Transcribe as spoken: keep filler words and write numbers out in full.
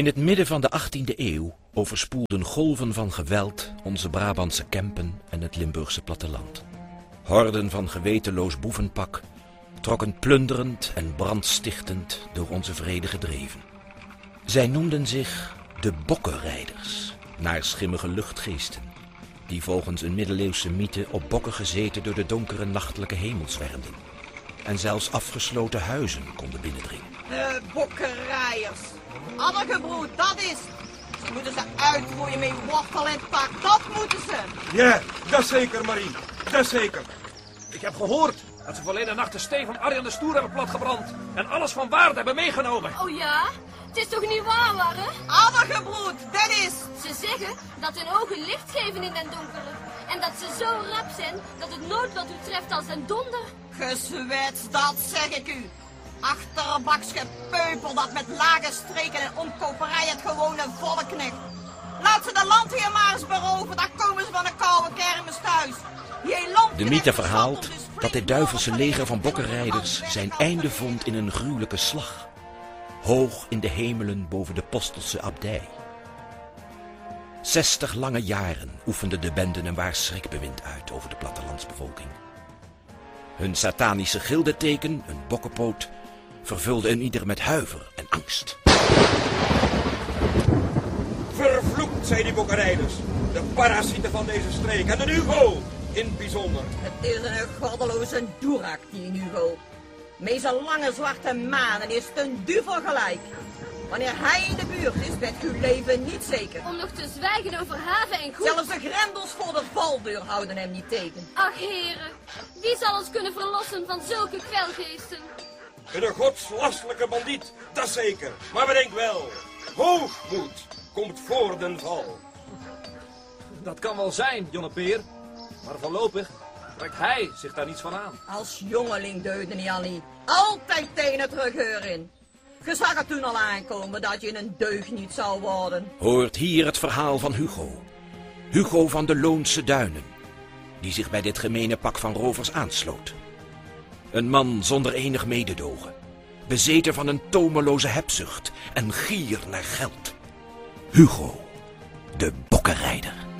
In het midden van de achttiende eeuw overspoelden golven van geweld onze Brabantse Kempen en het Limburgse platteland. Horden van gewetenloos boevenpak trokken plunderend en brandstichtend door onze vrede gedreven. Zij noemden zich de bokkenrijders, naar schimmige luchtgeesten, die volgens een middeleeuwse mythe op bokken gezeten door de donkere nachtelijke hemel zwermden en zelfs afgesloten huizen konden binnendringen. De bokkenrijders. Addergebroed, dat is. Ze moeten ze uitroeien met wortel en tak, dat moeten ze. Ja, dat zeker, Marie. Dat zeker. Ik heb gehoord dat ze verleden nacht de steen van Arjan de Stoer hebben platgebrand en alles van waarde hebben meegenomen. Oh ja? Het is toch niet waar, Warre? Addergebroed, dat is. Ze zeggen dat hun ogen licht geven in den donkere. En dat ze zo rap zijn dat het noodlot u treft als een donder. Gezwets, dat zeg ik u. Achterbaks gepeupel dat met lage streken en omkoperij het gewone volk knecht. Laat ze de landheer maar eens beroven, dan komen ze van een koude kermis thuis. De mythe verhaalt dat dit duivelse leger van bokkenrijders zijn einde vond in een gruwelijke slag. Hoog in de hemelen boven de Postelse abdij. Zestig lange jaren oefenden de benden een waar schrikbewind uit over de plattelandsbevolking. Hun satanische gildeteken, een bokkenpoot, vervulde een ieder met huiver en angst. Vervloekt zijn die bokkenrijders, de parasieten van deze streek en de Hugo in het bijzonder. Het is een goddeloze doerak, die Hugo. Met zijn lange zwarte manen is het een duvel gelijk. Wanneer hij in de buurt is, werd uw leven niet zeker. Om nog te zwijgen over haven en goed. Zelfs de grendels voor de valdeur houden hem niet tegen. Ach heren, wie zal ons kunnen verlossen van zulke kwelgeesten? Een godslastelijke bandiet, dat zeker. Maar bedenk wel, hoogmoed komt voor den val. Dat kan wel zijn, Jonnepeer. Maar voorlopig trekt hij zich daar niets van aan. Als jongeling deugde niet al niet. Altijd tegen het terugeur in. Je zag het toen al aankomen dat je een deugniet zou worden. Hoort hier het verhaal van Hugo. Hugo van de Loonse Duinen, die zich bij dit gemene pak van rovers aansloot. Een man zonder enig mededogen, bezeten van een tomeloze hebzucht en gier naar geld. Hugo, de bokkenrijder.